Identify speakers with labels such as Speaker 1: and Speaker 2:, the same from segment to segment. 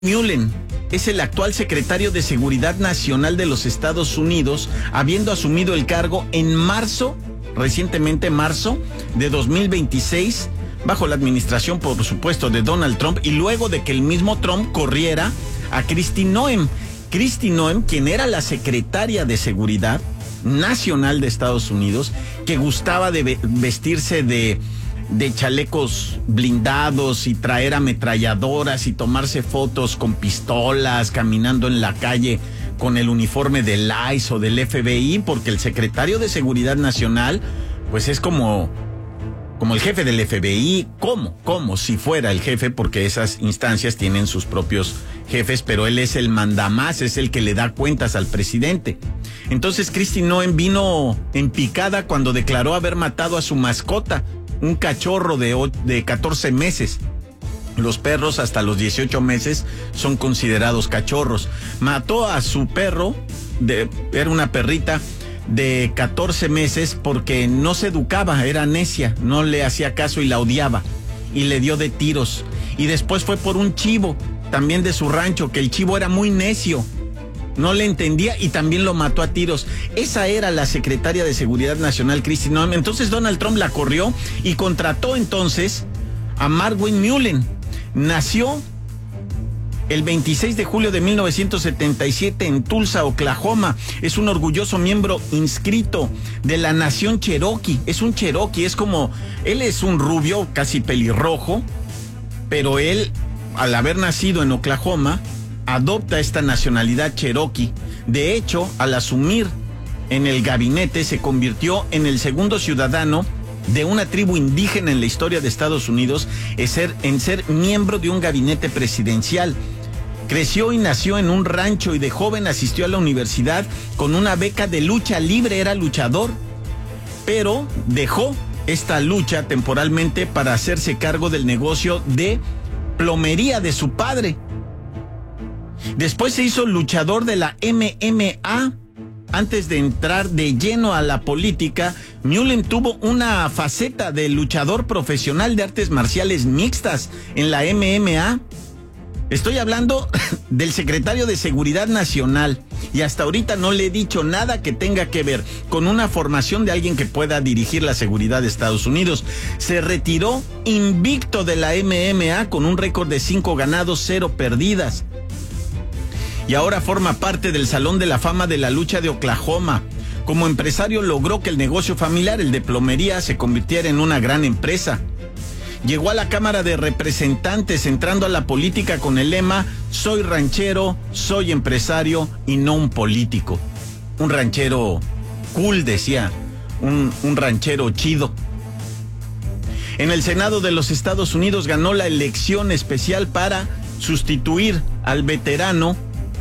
Speaker 1: Mullen es el actual secretario de Seguridad Nacional de los Estados Unidos, habiendo asumido el cargo en recientemente marzo de 2026, bajo la administración, por supuesto, de Donald Trump, y luego de que el mismo Trump corriera a Kristi Noem. Kristi Noem, quien era la secretaria de Seguridad Nacional de Estados Unidos, que gustaba de vestirse de chalecos blindados y traer ametralladoras y tomarse fotos con pistolas, caminando en la calle con el uniforme del ICE o del FBI, porque el secretario de Seguridad Nacional, pues es como el jefe del FBI, como si fuera el jefe, porque esas instancias tienen sus propios jefes, pero él es el mandamás, es el que le da cuentas al presidente. Entonces Kristi Noem vino en picada cuando declaró haber matado a su mascota, un cachorro de 14 meses. Los perros hasta los 18 meses son considerados cachorros. Mató a su perro, era una perrita de 14 meses, porque no se educaba, era necia, no le hacía caso y la odiaba, y le dio de tiros. Y después fue por un chivo, también de su rancho, que el chivo era muy necio, no le entendía y también lo mató a tiros. Esa era la secretaria de Seguridad Nacional, Kristi Noem. Entonces Donald Trump la corrió y contrató entonces a Margwin Mullen. Nació el 26 de julio de 1977 en Tulsa, Oklahoma. Es un orgulloso miembro inscrito de la nación Cherokee. Es un Cherokee, él es un rubio casi pelirrojo, pero él, al haber nacido en Oklahoma, adopta esta nacionalidad Cherokee. De hecho, al asumir en el gabinete, se convirtió en el segundo ciudadano de una tribu indígena en la historia de Estados Unidos en ser miembro de un gabinete presidencial. Creció y nació en un rancho y de joven asistió a la universidad con una beca de lucha libre, era luchador, pero dejó esta lucha temporalmente para hacerse cargo del negocio de plomería de su padre. Después se hizo luchador de la MMA. Antes de entrar de lleno a la política, Mullen tuvo una faceta de luchador profesional de artes marciales mixtas en la MMA. Estoy hablando del secretario de Seguridad Nacional, y hasta ahorita no le he dicho nada que tenga que ver con una formación de alguien que pueda dirigir la seguridad de Estados Unidos. Se retiró invicto de la MMA con un récord de 5 ganados, 0 perdidas. Y ahora forma parte del Salón de la Fama de la Lucha de Oklahoma. Como empresario logró que el negocio familiar, el de plomería, se convirtiera en una gran empresa. Llegó a la Cámara de Representantes entrando a la política con el lema: soy ranchero, soy empresario y no un político. Un ranchero cool, decía, un ranchero chido. En el Senado de los Estados Unidos ganó la elección especial para sustituir al veterano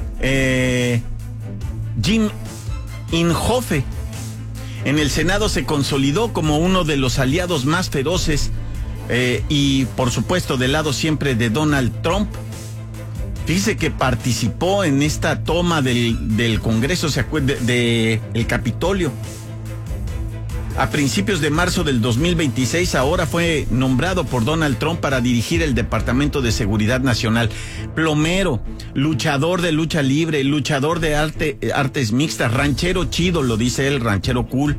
Speaker 1: Jim Inhofe. En el Senado se consolidó como uno de los aliados más feroces y por supuesto del lado siempre de Donald Trump. Dice que participó en esta toma del Congreso, del Capitolio. A principios de marzo del 2026, ahora fue nombrado por Donald Trump para dirigir el Departamento de Seguridad Nacional. Plomero, luchador de lucha libre, luchador de artes mixtas, ranchero chido, lo dice él, ranchero cool.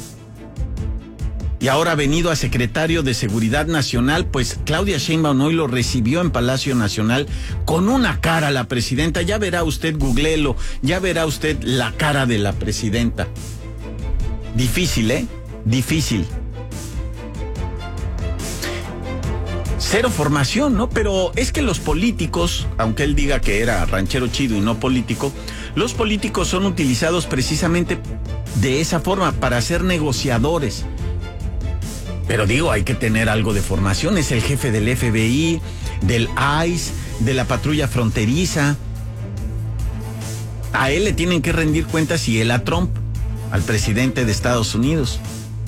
Speaker 1: Y ahora ha venido a secretario de Seguridad Nacional, pues Claudia Sheinbaum hoy lo recibió en Palacio Nacional con una cara la presidenta. Ya verá usted, googleelo, ya verá usted la cara de la presidenta. Difícil, ¿eh? Difícil. Cero formación, ¿no? Pero es que los políticos, aunque él diga que era ranchero chido y no político, los políticos son utilizados precisamente de esa forma, para ser negociadores. Pero digo, hay que tener algo de formación. Es el jefe del FBI, del ICE, de la patrulla fronteriza. A él le tienen que rendir cuentas, y él a Trump, al presidente de Estados Unidos.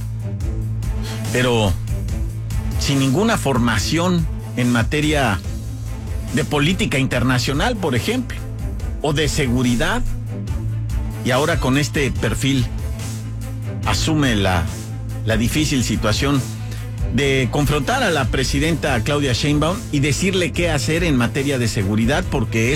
Speaker 1: Pero sin ninguna formación en materia de política internacional, por ejemplo, o de seguridad. Y ahora con este perfil asume la difícil situación de confrontar a la presidenta Claudia Sheinbaum y decirle qué hacer en materia de seguridad, porque